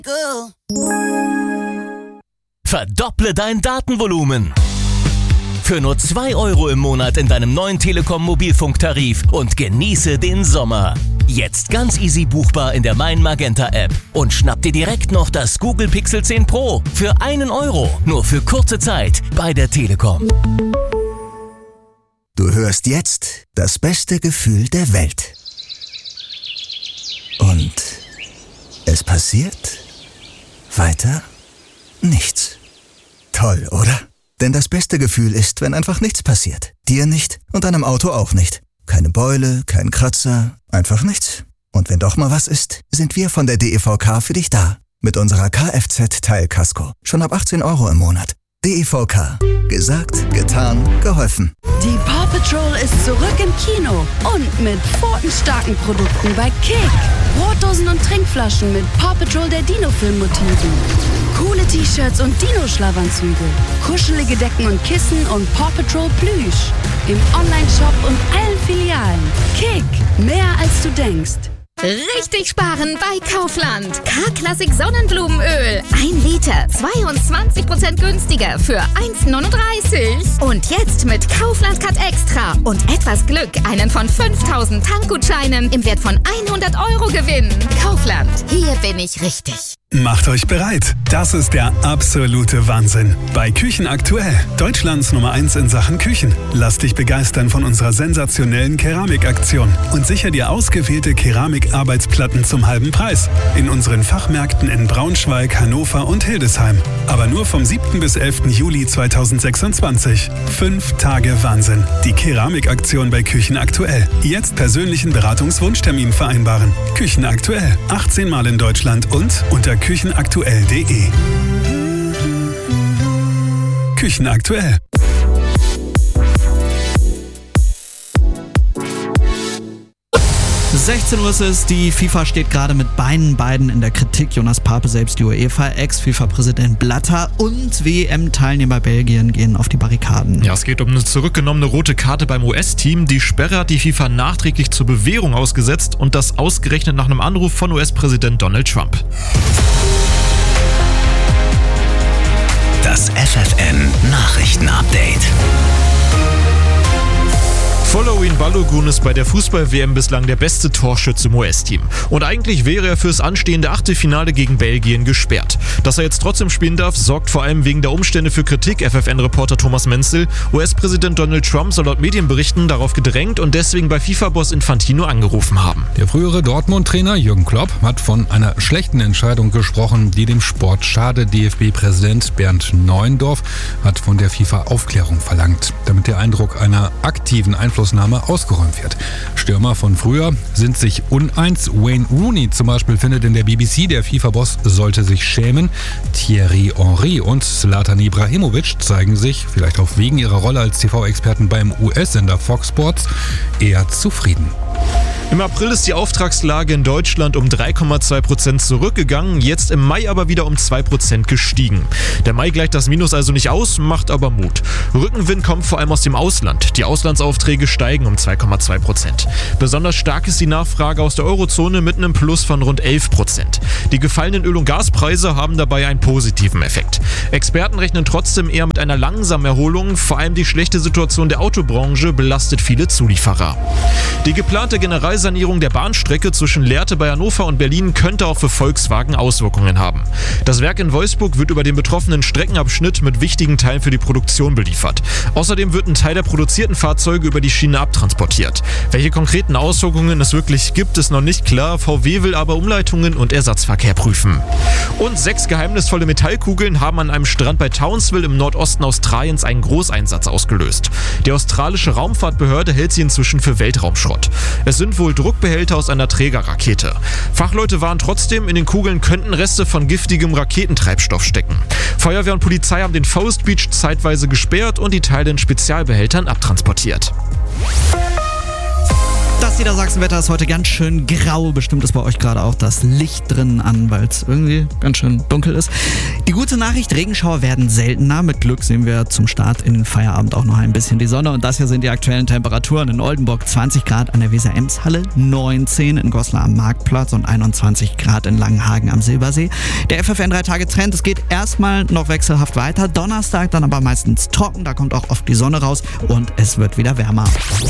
Go. Verdopple dein Datenvolumen. Für nur 2 € im Monat in deinem neuen Telekom-Mobilfunktarif und genieße den Sommer. Jetzt ganz easy buchbar in der Mein Magenta App und schnapp dir direkt noch das Google Pixel 10 Pro für 1 €, nur für kurze Zeit bei der Telekom. Du hörst jetzt das beste Gefühl der Welt. Und es passiert weiter nichts. Toll, oder? Denn das beste Gefühl ist, wenn einfach nichts passiert. Dir nicht und deinem Auto auch nicht. Keine Beule, kein Kratzer, einfach nichts. Und wenn doch mal was ist, sind wir von der DEVK für dich da. Mit unserer Kfz-Teilkasko. Schon ab 18 € im Monat. DEVK. Gesagt, getan, geholfen. Die Paw Patrol ist zurück im Kino und mit pfotenstarken Produkten bei Kick. Brotdosen und Trinkflaschen mit Paw Patrol der Dino-Film-Motiven. Coole T-Shirts und Dino-Schlafanzüge. Kuschelige Decken und Kissen und Paw Patrol Plüsch. Im Online-Shop und allen Filialen. Kick. Mehr als du denkst. Richtig sparen bei Kaufland. K-Klassik Sonnenblumenöl. 1 Liter, 22% günstiger für 1,39. Und jetzt mit Kaufland Cut Extra und etwas Glück einen von 5000 Tankgutscheinen im Wert von 100 € gewinnen. Kaufland, hier bin ich richtig. Macht euch bereit. Das ist der absolute Wahnsinn. Bei Küchen aktuell. Deutschlands Nummer 1 in Sachen Küchen. Lass dich begeistern von unserer sensationellen Keramikaktion und sicher dir ausgewählte Keramikarbeitsplatten zum halben Preis. In unseren Fachmärkten in Braunschweig, Hannover und Hildesheim. Aber nur vom 7. bis 11. Juli 2026. 5 Tage Wahnsinn. Die Keramikaktion bei Küchen aktuell. Jetzt persönlichen Beratungswunschtermin vereinbaren. Küchen aktuell. 18 Mal in Deutschland und unter küchenaktuell.de. Küchen aktuell. Uhr ist es, die FIFA steht gerade mit beiden in der Kritik. Jonas Pape, selbst die UEFA, Ex-FIFA-Präsident Blatter und WM-Teilnehmer Belgien gehen auf die Barrikaden. Ja, es geht um eine zurückgenommene rote Karte beim US-Team. Die Sperre hat die FIFA nachträglich zur Bewährung ausgesetzt und das ausgerechnet nach einem Anruf von US-Präsident Donald Trump. Das FFN-Nachrichten-Update. Folarin Balogun ist bei der Fußball-WM bislang der beste Torschütze im US-Team. Und eigentlich wäre er fürs anstehende Achtelfinale gegen Belgien gesperrt. Dass er jetzt trotzdem spielen darf, sorgt vor allem wegen der Umstände für Kritik, FFN-Reporter Thomas Menzel. US-Präsident Donald Trump soll laut Medienberichten darauf gedrängt und deswegen bei FIFA-Boss Infantino angerufen haben. Der frühere Dortmund-Trainer Jürgen Klopp hat von einer schlechten Entscheidung gesprochen, die dem Sport schade. DFB-Präsident Bernd Neuendorf hat von der FIFA Aufklärung verlangt, damit der Eindruck einer aktiven Einflussnahme ausgeräumt wird. Stürmer von früher sind sich uneins. Wayne Rooney zum Beispiel findet in der BBC, der FIFA-Boss sollte sich schämen. Thierry Henry und Zlatan Ibrahimovic zeigen sich, vielleicht auch wegen ihrer Rolle als TV-Experten beim US-Sender Fox Sports, eher zufrieden. Im April ist die Auftragslage in Deutschland um 3,2% zurückgegangen, jetzt im Mai aber wieder um 2% gestiegen. Der Mai gleicht das Minus also nicht aus, macht aber Mut. Rückenwind kommt vor allem aus dem Ausland. Die Auslandsaufträge steigen um 2,2%. Besonders stark ist die Nachfrage aus der Eurozone mit einem Plus von rund 11%. Die gefallenen Öl- und Gaspreise haben dabei einen positiven Effekt. Experten rechnen trotzdem eher mit einer langsamen Erholung. Vor allem die schlechte Situation der Autobranche belastet viele Zulieferer. Die geplante Generalsanierung der Bahnstrecke zwischen Lehrte bei Hannover und Berlin könnte auch für Volkswagen Auswirkungen haben. Das Werk in Wolfsburg wird über den betroffenen Streckenabschnitt mit wichtigen Teilen für die Produktion beliefert. Außerdem wird ein Teil der produzierten Fahrzeuge über die Schiene abtransportiert. Welche konkreten Auswirkungen es wirklich gibt, ist noch nicht klar. VW will aber Umleitungen und Ersatzverkehr prüfen. Und 6 geheimnisvolle Metallkugeln haben an einem Strand bei Townsville im Nordosten Australiens einen Großeinsatz ausgelöst. Die australische Raumfahrtbehörde hält sie inzwischen für Weltraumschrott. Es sind wohl Druckbehälter aus einer Trägerrakete. Fachleute warnen trotzdem, in den Kugeln könnten Reste von giftigem Raketentreibstoff stecken. Feuerwehr und Polizei haben den Forest Beach zeitweise gesperrt und die Teile in Spezialbehältern abtransportiert. Das Niedersachsenwetter ist heute ganz schön grau. Bestimmt ist bei euch gerade auch das Licht drin an, weil es irgendwie ganz schön dunkel ist. Die gute Nachricht, Regenschauer werden seltener. Mit Glück sehen wir zum Start in den Feierabend auch noch ein bisschen die Sonne. Und das hier sind die aktuellen Temperaturen. In Oldenburg 20 Grad an der Weser-Ems-Halle, 19 in Goslar am Marktplatz und 21 Grad in Langenhagen am Silbersee. Der FFN 3-Tage-Trend, es geht erstmal noch wechselhaft weiter. Donnerstag dann aber meistens trocken, da kommt auch oft die Sonne raus und es wird wieder wärmer.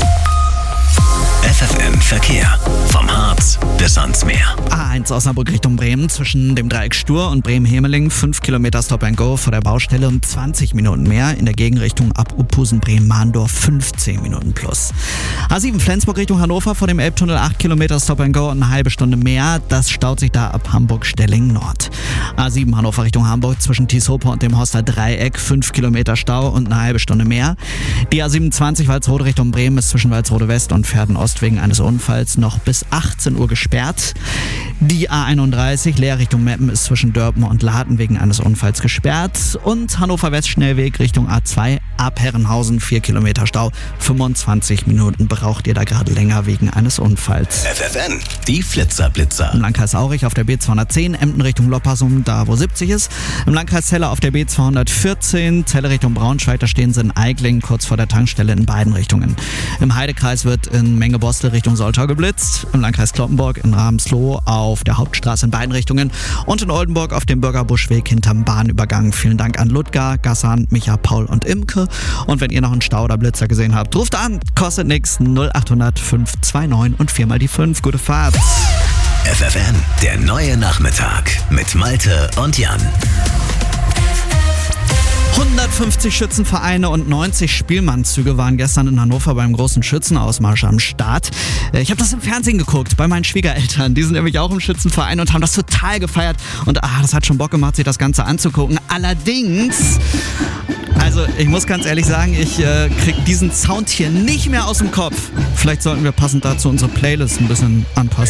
FFN Verkehr. Vom Harz bis ans Meer. A1 Osnabrück Richtung Bremen zwischen dem Dreieck Stur und Bremen-Hemeling 5 Kilometer Stop and Go vor der Baustelle und 20 Minuten mehr. In der Gegenrichtung ab Uphusen Bremen-Mahndorf 15 Minuten plus. A7 Flensburg Richtung Hannover vor dem Elbtunnel 8 Kilometer Stop and Go und eine halbe Stunde mehr. Das staut sich da ab Hamburg-Stelling Nord. A7 Hannover Richtung Hamburg zwischen Tieshope und dem Horster Dreieck 5 Kilometer Stau und eine halbe Stunde mehr. Die A27 Walsrode Richtung Bremen ist zwischen Walsrode West und Verden Ost wegen eines Unfalls noch bis 18 Uhr gesperrt. Die A31 Leer Richtung Meppen ist zwischen Dörpen und Laden wegen eines Unfalls gesperrt. Und Hannover West Schnellweg Richtung A2 ab Herrenhausen 4 Kilometer Stau. 25 Minuten braucht ihr da gerade länger wegen eines Unfalls. FFN, die Flitzer-Blitzer. Im Landkreis Aurich auf der B210, Emden Richtung Loppersum, da wo 70 ist. Im Landkreis Celle auf der B214, Celle Richtung Braunschweig, da stehen sie in Eiglingen kurz vor der Tankstelle in beiden Richtungen. Im Heidekreis wird in Menge-Bostel Richtung Soltau geblitzt. Im Landkreis Cloppenburg in Ramsloh auf der Hauptstraße in beiden Richtungen. Und in Oldenburg auf dem Bürgerbuschweg hinterm Bahnübergang. Vielen Dank an Ludger, Gassan, Micha, Paul und Imke. Und wenn ihr noch einen Stau oder Blitzer gesehen habt, ruft an, kostet nix, 0800 529 und 4 mal die 5. Gute Fahrt. FFN, der neue Nachmittag mit Malte und Jan. 150 Schützenvereine und 90 Spielmannszüge waren gestern in Hannover beim großen Schützenausmarsch am Start. Ich habe das im Fernsehen geguckt, bei meinen Schwiegereltern. Die sind nämlich auch im Schützenverein und haben das total gefeiert. Und das hat schon Bock gemacht, sich das Ganze anzugucken. Allerdings, also ich muss ganz ehrlich sagen, ich krieg diesen Sound hier nicht mehr aus dem Kopf. Vielleicht sollten wir passend dazu unsere Playlist ein bisschen anpassen.